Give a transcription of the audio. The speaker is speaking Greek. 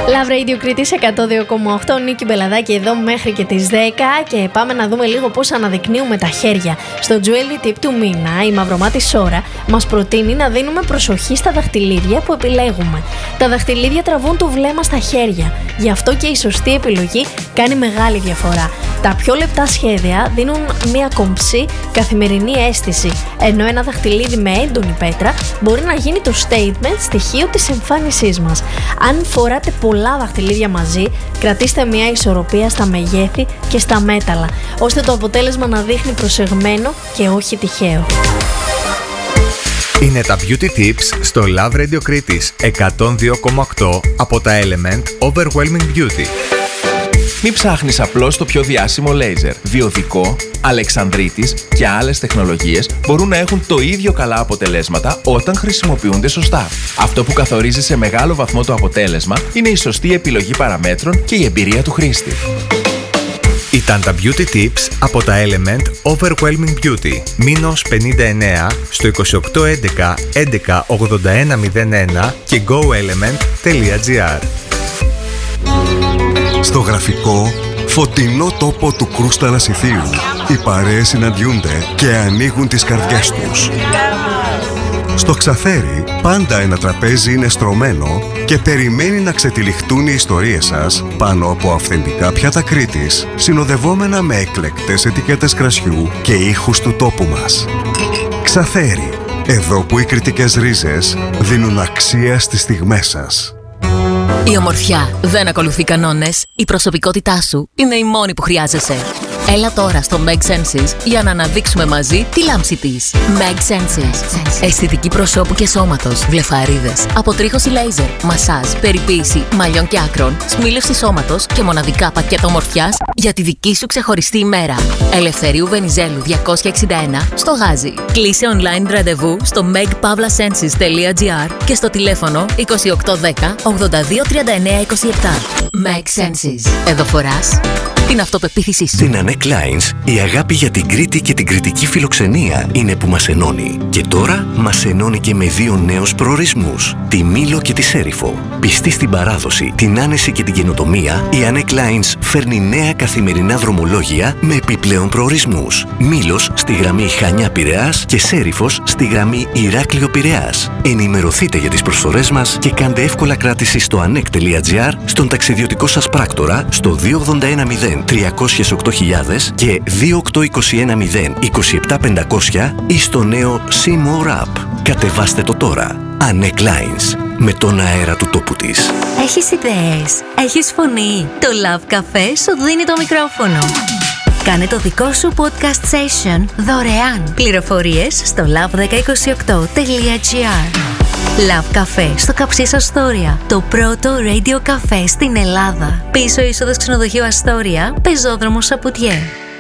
Love Radio Κρήτης 102,8, Νίκη Μπελαδάκη εδώ μέχρι και τις 10 και πάμε να δούμε λίγο πώς αναδεικνύουμε τα χέρια. Στο Jewelry Tip του μήνα, η Μαυρομάτη Σόρα μας προτείνει να δίνουμε προσοχή στα δαχτυλίδια που επιλέγουμε. Τα δαχτυλίδια τραβούν το βλέμμα στα χέρια, γι' αυτό και η σωστή επιλογή κάνει μεγάλη διαφορά. Τα πιο λεπτά σχέδια δίνουν μια κομψή καθημερινή αίσθηση, ενώ ένα δαχτυλίδι με έντονη πέτρα μπορεί να γίνει το statement στοιχείο της εμφάνισής μας. Αν φοράτε πολλά δαχτυλίδια μαζί, κρατήστε μια ισορροπία στα μεγέθη και στα μέταλλα, ώστε το αποτέλεσμα να δείχνει προσεγμένο και όχι τυχαίο. Είναι τα Beauty Tips στο Love Radio Κρήτης 102,8 από τα Element Overwhelming Beauty. Μην ψάχνεις απλώς το πιο διάσημο λέιζερ. Διοδικό, αλεξανδρίτης και άλλες τεχνολογίες μπορούν να έχουν το ίδιο καλά αποτελέσματα όταν χρησιμοποιούνται σωστά. Αυτό που καθορίζει σε μεγάλο βαθμό το αποτέλεσμα είναι η σωστή επιλογή παραμέτρων και η εμπειρία του χρήστη. Ήταν τα Beauty Tips από τα Element Overwhelming Beauty. Μήνος 59 στο 2811 11 81 01 και goelement.gr. Στο γραφικό, φωτεινό τόπο του Κρούστα Ανασιθίου, οι παρέες συναντιούνται και ανοίγουν τις καρδιές τους. Στο Ξαθέρι, πάντα ένα τραπέζι είναι στρωμένο και περιμένει να ξετυλιχτούν οι ιστορίες σας πάνω από αυθεντικά πιάτα Κρήτης, συνοδευόμενα με εκλεκτές ετικέτες κρασιού και ήχους του τόπου μας. Ξαθέρι, εδώ που οι κρητικές ρίζες δίνουν αξία στις στιγμές σας. Η ομορφιά δεν ακολουθεί κανόνες. Η προσωπικότητά σου είναι η μόνη που χρειάζεσαι. Έλα τώρα στο Meg Senses για να αναδείξουμε μαζί τη λάμψη της. Meg Senses. Αισθητική προσώπου και σώματος, βλεφαρίδες, αποτρίχωση λέιζερ, μασάζ, περιποίηση μαλλιών και άκρων, σμήλευση σώματος και μοναδικά πακέτα ομορφιάς για τη δική σου ξεχωριστή ημέρα. Ελευθερίου Βενιζέλου 261 στο Γάζι. Κλείσε online ραντεβού στο megpavlasenses.gr και στο τηλέφωνο 2810 82 39 27. Meg Senses. Εδώ φοράς την αυτοπεποίθησή σου. Στην Annette Lines, η αγάπη για την Κρήτη και την κρητική φιλοξενία είναι που μας ενώνει. Και τώρα μας ενώνει και με δύο νέους προορισμούς, τη Μήλο και τη Σέριφο. Πιστή στην παράδοση, την άνεση και την καινοτομία, η Annette Lines φέρνει νέα καθημερινά δρομολόγια με επιπλέον προορισμούς. Μήλος στη γραμμή Χανιά-Πειραιάς και Σέριφος στη γραμμή Ηράκλειο-Πειραιάς. Ενημερωθείτε για τις προσφορές μας και κάντε εύκολα κράτηση στο annette.gr, στον ταξιδιωτικό σας πράκτορα, στο 2810 308.000 και 28210 27500 ή στο νέο C-More App. Κατεβάστε το τώρα. Annette Lines, με τον αέρα του τόπου της. Έχεις ιδέες, έχεις φωνή. Το Love Café σου δίνει το μικρόφωνο. Κάνε το δικό σου podcast session δωρεάν. Πληροφορίες στο love1028.gr. Love Café στο Καψίς Αστόρια, το πρώτο radio cafe στην Ελλάδα. Πίσω είσοδος ξενοδοχείου Αστόρια, πεζόδρομος Σαπουτιέ.